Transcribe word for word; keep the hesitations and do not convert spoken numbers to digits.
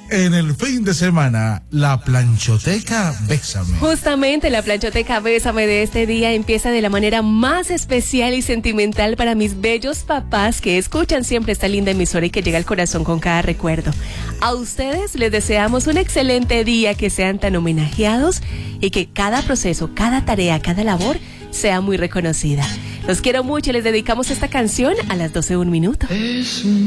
en el fin de semana, la planchoteca Bésame. Justamente la planchoteca Bésame de este día empieza de la manera más especial y sentimental para mis bellos papás que escuchan siempre esta linda emisora y que llega al corazón con cada recuerdo. A ustedes les deseamos un excelente día, que sean tan homenajeados y que cada proceso, cada tarea, cada labor sea muy reconocida. Los quiero mucho y les dedicamos esta canción a las doce un minuto. Es un